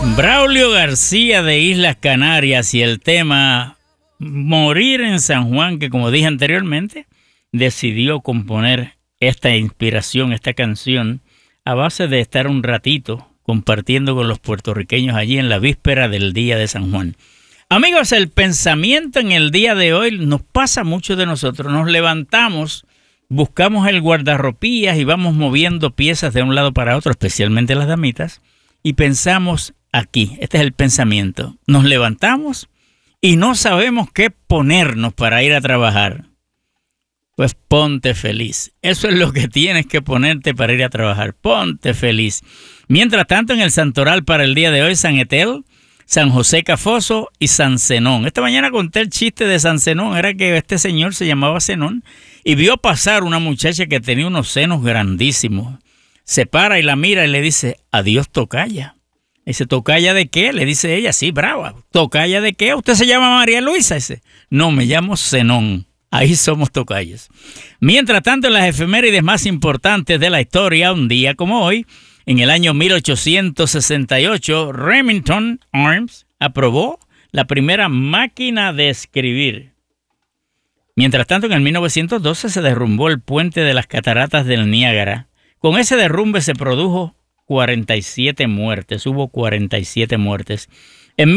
Braulio García de Islas Canarias y el tema Morir en San Juan, que como dije anteriormente, decidió componer esta inspiración, esta canción, a base de estar un ratito compartiendo con los puertorriqueños allí en la víspera del Día de San Juan. Amigos, el pensamiento en el día de hoy nos pasa mucho de nosotros. Nos levantamos, buscamos el guardarropías y vamos moviendo piezas de un lado para otro, especialmente las damitas, y pensamos aquí. Este es el pensamiento. Nos levantamos y no sabemos qué ponernos para ir a trabajar. Pues ponte feliz. Eso es lo que tienes que ponerte para ir a trabajar. Ponte feliz. Mientras tanto, en el santoral para el día de hoy, San Etel, San José Cafoso y San Zenón. Esta mañana conté el chiste de San Zenón. Era que este señor se llamaba Zenón y vio pasar una muchacha que tenía unos senos grandísimos. Se para y la mira y le dice, adiós, tocaya. Dice, ¿tocaya de qué? Le dice ella, sí, brava. ¿Tocaya de qué? ¿Usted se llama María Luisa? Dice, no, me llamo Zenón. Ahí somos tocayos. Mientras tanto, en las efemérides más importantes de la historia, un día como hoy, en el año 1868, Remington Arms aprobó la primera máquina de escribir. Mientras tanto, en el 1912 se derrumbó el puente de las cataratas del Niágara. Con ese derrumbe se produjo 47 muertes, hubo 47 muertes. En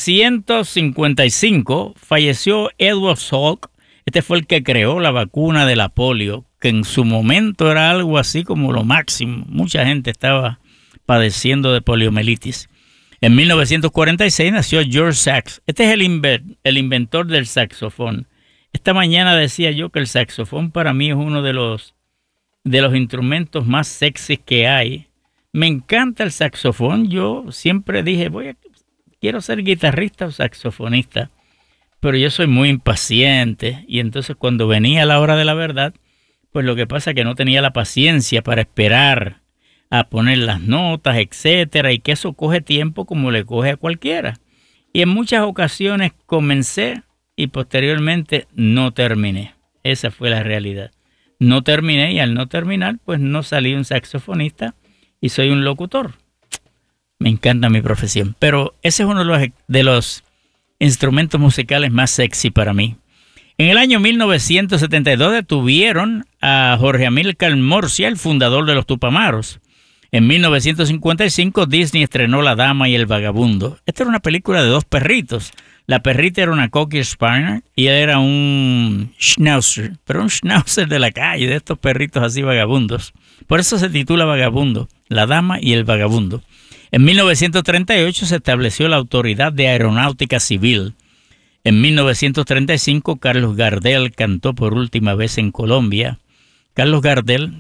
1955 falleció Edward Salk. Este fue el que creó la vacuna de la polio, que en su momento era algo así como lo máximo. Mucha gente estaba padeciendo de poliomielitis. En 1946 nació George Sax. Este es el inventor del saxofón. Esta mañana decía yo que el saxofón para mí es uno de los instrumentos más sexys que hay. Me encanta el saxofón. Yo siempre dije, quiero ser guitarrista o saxofonista. Pero yo soy muy impaciente y entonces cuando venía la hora de la verdad, pues lo que pasa es que no tenía la paciencia para esperar a poner las notas, etcétera, y que eso coge tiempo como le coge a cualquiera. Y en muchas ocasiones comencé y posteriormente no terminé. Esa fue la realidad. No terminé y al no terminar, pues no salí un saxofonista y soy un locutor. Me encanta mi profesión, pero ese es uno de los instrumentos musicales más sexy para mí. En el año 1972 detuvieron a Jorge Amílcar Murcia, el fundador de los Tupamaros. En 1955 Disney estrenó La Dama y el Vagabundo. Esta era una película de dos perritos. La perrita era una Cocker Spaniel y él era un Schnauzer, pero un Schnauzer de la calle, de estos perritos así vagabundos. Por eso se titula Vagabundo, La Dama y el Vagabundo. En 1938 se estableció la Autoridad de Aeronáutica Civil. En 1935 Carlos Gardel cantó por última vez en Colombia. Carlos Gardel,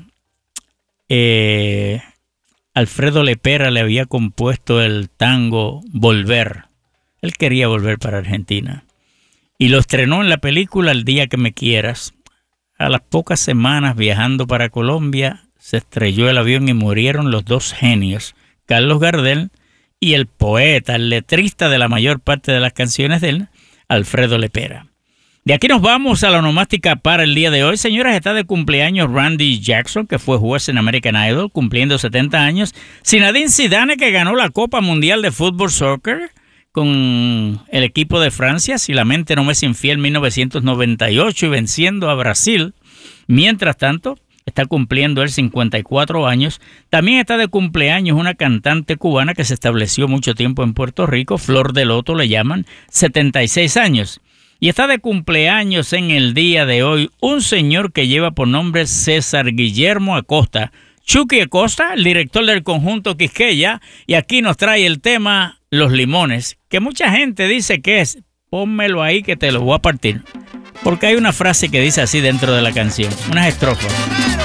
Alfredo Lepera le había compuesto el tango Volver. Él quería volver para Argentina. Y lo estrenó en la película El Día que Me Quieras. A las pocas semanas viajando para Colombia se estrelló el avión y murieron los dos genios, Carlos Gardel y el poeta, el letrista de la mayor parte de las canciones de él, Alfredo Lepera. De aquí nos vamos a la onomástica para el día de hoy. Señoras, está de cumpleaños Randy Jackson, que fue juez en American Idol, cumpliendo 70 años. Zinedine Zidane, que ganó la Copa Mundial de Fútbol Soccer con el equipo de Francia, si la mente no me es infiel, 1998 y venciendo a Brasil. Mientras tanto, está cumpliendo él 54 años. También está de cumpleaños una cantante cubana que se estableció mucho tiempo en Puerto Rico, Flor de Loto le llaman, 76 años. Y está de cumpleaños en el día de hoy un señor que lleva por nombre César Guillermo Acosta. Chucky Acosta, el director del conjunto Quisqueya, y aquí nos trae el tema Los Limones, que mucha gente dice que es, pónmelo ahí que te lo voy a partir. Porque hay una frase que dice así dentro de la canción, unas estrofas.